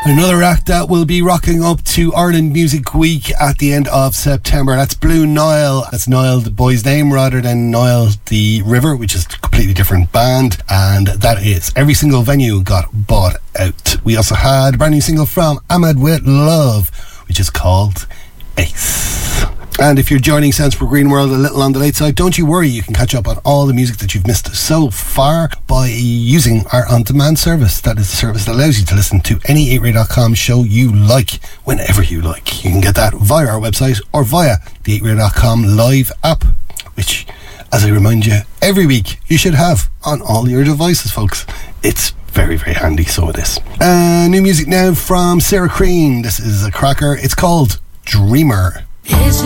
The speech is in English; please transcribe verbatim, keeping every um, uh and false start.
Another act that will be rocking up to Ireland Music Week at the end of September. That's Blue Nile. That's Nile, the boy's name, rather than Nile the river, which is a completely different band. And that is every single venue got bought out. We also had a brand new single from Ahmed with Love, which is called Ace. And if you're joining Sounds for Green World a little on the late side, don't you worry, you can catch up on all the music that you've missed so far by using our on-demand service. That is the service that allows you to listen to any eight radio dot com show you like, whenever you like. You can get that via our website or via the eight radio dot com live app, which, as I remind you, every week you should have on all your devices, folks. It's very, very handy, so it is. Uh, new music now from Sarah Crean. This is a cracker. It's called Dreamer. Is